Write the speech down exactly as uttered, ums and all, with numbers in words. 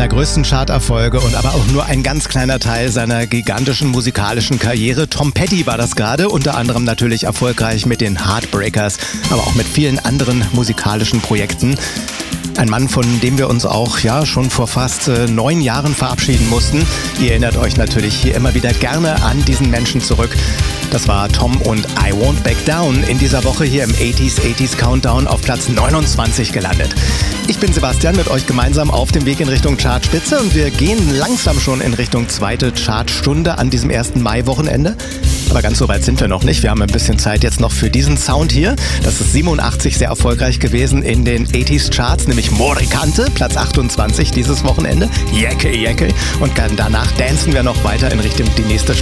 seiner größten Charterfolge und aber auch nur ein ganz kleiner Teil seiner gigantischen musikalischen Karriere. Tom Petty war das gerade, unter anderem natürlich erfolgreich mit den Heartbreakers, aber auch mit vielen anderen musikalischen Projekten. Ein Mann, von dem wir uns auch ja schon vor fast äh, neun Jahren verabschieden mussten. Ihr erinnert euch natürlich hier immer wieder gerne an diesen Menschen zurück. Das war Tom und I Won't Back Down in dieser Woche hier im achtziger achtziger Countdown auf Platz neunundzwanzig gelandet. Ich bin Sebastian, mit euch gemeinsam auf dem Weg in Richtung Chartspitze und wir gehen langsam schon in Richtung zweite Chartstunde an diesem ersten Mai-Wochenende. Aber ganz so weit sind wir noch nicht. Wir haben ein bisschen Zeit jetzt noch für diesen Sound hier. Das ist siebenundachtzig sehr erfolgreich gewesen in den achtziger Charts, nämlich Morikante, Platz achtundzwanzig dieses Wochenende. Jacke, Jacke. Und danach dancen wir noch weiter in Richtung die nächste